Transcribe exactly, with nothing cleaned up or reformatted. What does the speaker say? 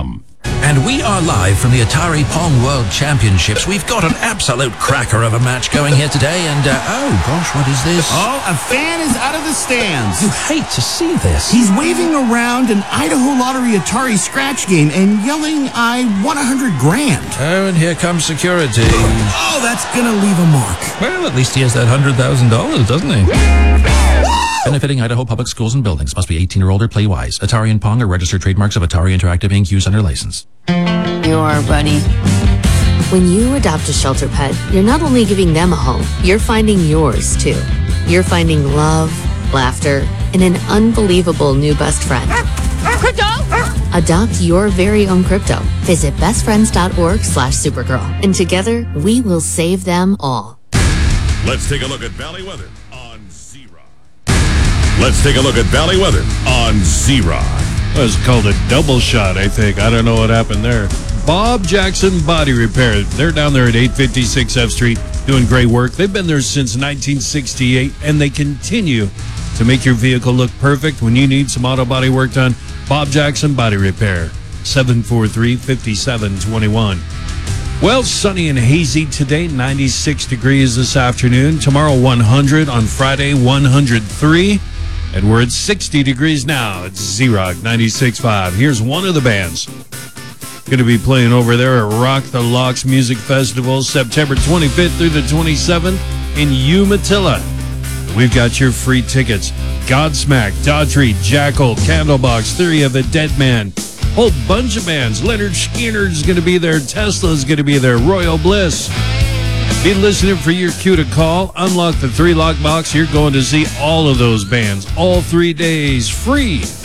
com. And we are live from the Atari Pong World Championships. We've got an absolute cracker of a match going here today, and, uh, oh gosh, what is this? Oh, a fan is out of the stands. You hate to see this. He's waving around an Idaho Lottery Atari scratch game and yelling, I won a hundred grand. Oh, and here comes security. Oh, that's gonna leave a mark. Well, at least he has that hundred thousand dollars, doesn't he? Benefiting Idaho Public Schools and Buildings. Must be eighteen or older. Play wise. Atari and Pong are registered trademarks of Atari Interactive Incorporated. Use under license. You are, buddy. When you adopt a shelter pet, you're not only giving them a home, you're finding yours, too. You're finding love, laughter, and an unbelievable new best friend. Crypto! Adopt your very own crypto. Visit bestfriends.org slash Supergirl. And together, we will save them all. Let's take a look at Valley Weather on Z-Rock. Let's take a look at Valley Weather on Z-Rock. It was called a double shot, I think. I don't know what happened there. Bob Jackson Body Repair. They're down there at eight fifty-six F Street doing great work. They've been there since nineteen sixty-eight, and they continue to make your vehicle look perfect when you need some auto body work done. Bob Jackson Body Repair, seven four three, five seven two one. Well, sunny and hazy today, ninety-six degrees this afternoon. Tomorrow, one hundred. On Friday, one hundred three. And we're at sixty degrees now. It's Z-Rock ninety-six point five. Here's one of the bands going to be playing over there at Rock the Locks Music Festival, September twenty-fifth through the twenty-seventh in Umatilla. We've got your free tickets. Godsmack, Daughtry, Jackal, Candlebox, Theory of a Dead Man. Whole bunch of bands. Leonard Skinner's going to be there. Tesla's going to be there. Royal Bliss. Be listening for your cue to call. Unlock the three lock box. You're going to see all of those bands all three days free.